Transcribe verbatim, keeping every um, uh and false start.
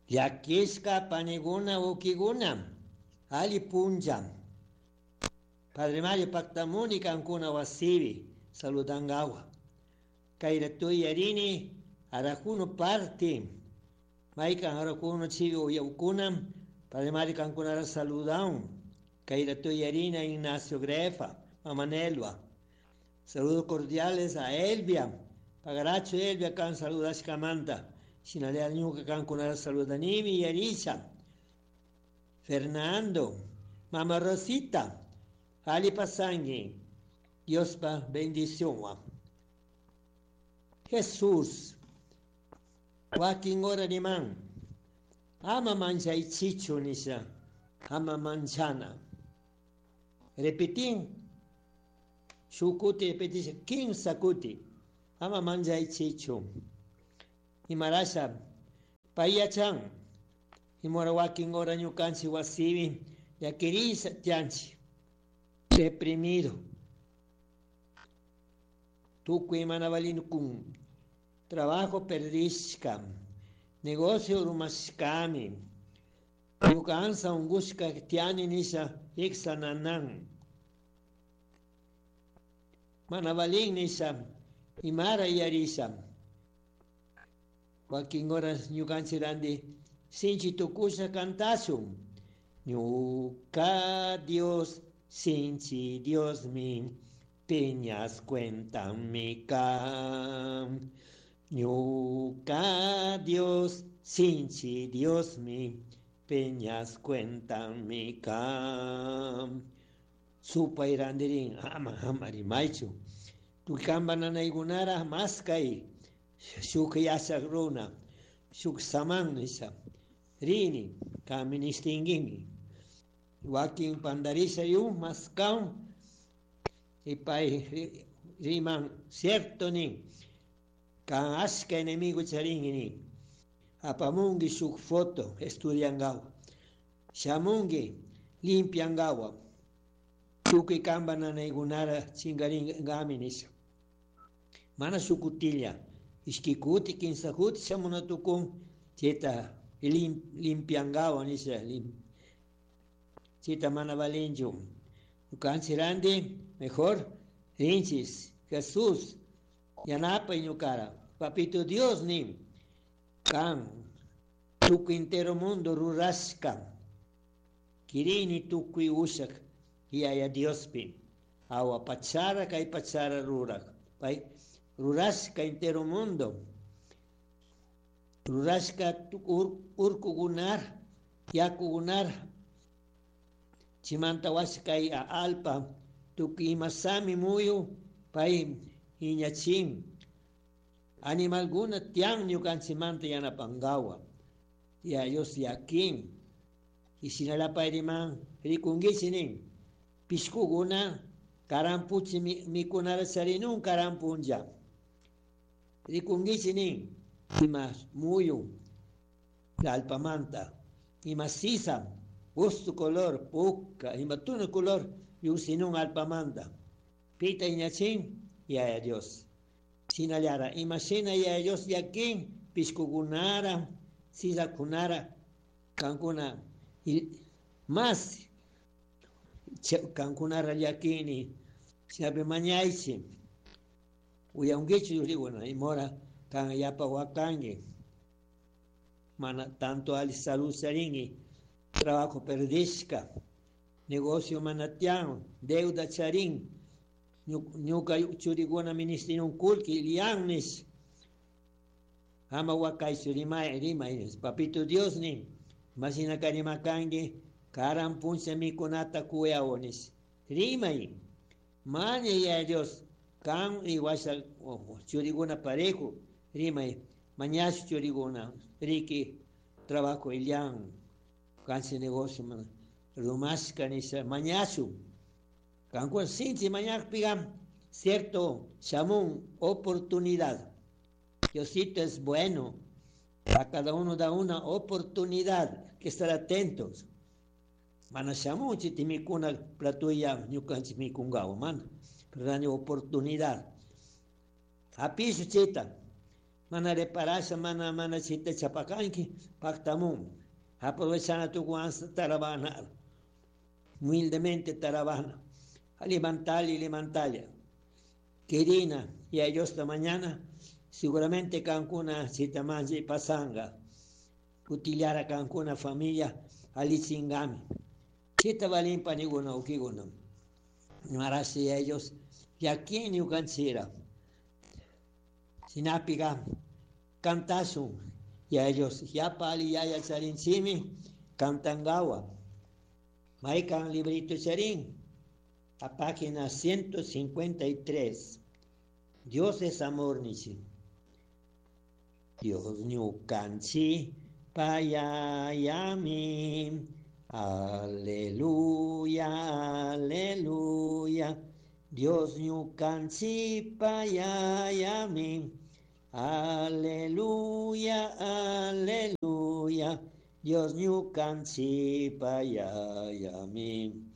Yaquisca paniguna ukiguna. Ali punjam. Padre Mario Pactamuni Cancuna Wasivi, saludangawa. Kairatu Yarini, Aracuno Parti, Maica Aracuno Chivo Yaucunam, Padre Mario Cancuna Saludão, Kairatu Yarina Ignacio Grefa, Mamanelva. Saludos cordiales a Elvia, Pagaracho Elvia Can saludas Camanta, Sinalea Ñuca Cancuna Saludanimi Yarisha, Fernando, Mama Rosita, Ali Pasangue, Dios pa bendición. Jesús, Joaquín Hora de Man, Ama mancha y chicho nisha, Ama manchana. Repetir, Shukuti repetition, King Sakuti, Ama manja y chicho. Himarasha, Payachan, Himora Joaquín Hora Ñucanchi Wasivi, Yaquirisa Tianchi. Deprimido. Tu manavalino con trabajo perdisca, negocio rumascami, tu cansa un busca tiani nisa exananan. Manavalin nisa imara yarisa. Joaquín horas ñucanchirandi sinchi tucusa cantasum. Ñuca Dios Sinchi Dios mi, peñas cuentan mi cam. Ñuca Dios, Sinchi Dios mi, peñas cuentan mi cam. Supa irandirin, ama amari maichu. Tu cambanana igunara maskai, shuk yasagruna, shuk samanisa, rini, kaministingimi. Joaquín Pandarisa yu mascam y pai riman cierto ni can asca enemigo charingini apamungi su foto estudiangawa shamungi limpiangawa suki kambana negunara chingaring gaminis mana sukutilia iskikuti kinsakuti shamunatukum cheta limpiangawa nisa lim Chita Manabalinjo, Ucancirandi, mejor, Rinchis, Jesús, Yanapa y Nucara, Papito Dios ni, Can, Tuku entero mundo, Rurasca, Kirini Tuku Ushak, y Aya Diospi, Agua Pachara, Kai Pachara Rurak, Pai, Rurasca entero mundo, Rurasca Urkugunar, Yakugunar, Chimanta waskai a alpa, tuki masami muyo, pai inyachim. Animal guna tiang nyukan chimanta yana pangawa. Ya yos yakin. Isinala pai riman, rikungi sining. Pisku guna, karampuchi mikunara sarinun karampunja. Rikungi sining, imas muyo, alpa manta, imas sisam. Gusto color, puca, y matuno color, y usinun alpamanda. Pita iñachin, y a Dios. Sinaliara, imagina y a Dios yakin, piscugunara, sisakunara, cancuna, y más, cancunara yakini, sabe mañaichi, uyangichi yuriguna, y mora, can yapa wakangi, mana tanto al salud saringi, trabajo perdisca, negocio manatiano, deuda charín, ñuka churiguna ministrin kulki, liangnis, ama wakai surimay, rimay, papito Dios ni, masina karimakangi, karam punse mi kunata kuyaonis, rimay, manya ya Dios, kan y wasa churiguna parejo, rimay, mañas churiguna, riki, trabajo iliang, Canse negocio, rumasca nisa, mañasu. Cancún, sinti mañana pigam, cierto, chamón, oportunidad. Diosito es bueno, a cada uno da una oportunidad, que estar atentos. Mana chamón, chitimicuna, platuya, ñucanchimicungao, man, pero daño oportunidad. A piso chita, mana reparasa, mana mana chita chapacanqui, pactamun. Aprovechando tu guanza taravana, humildemente taravana, a levantar y levantarla. Querina, y a ellos esta mañana, seguramente Cancuna chita manji pasanga, utiliar a Cancuna familia, ali chingami. Chita valin paniguna ukiguna. Marasi ellos, y aquí ni ucancira. Sinapiga, cantasun, y a ellos, ya pali ya ya charinsimi, cantangawa. Maican librito charín, a página ciento cincuenta y tres. Dios es amor, nichi. Dios ñucanchi, payayami. Aleluya, aleluya. Dios ñucanchi, payayami. Aleluya, aleluya. Dios ñucanchi, payayami.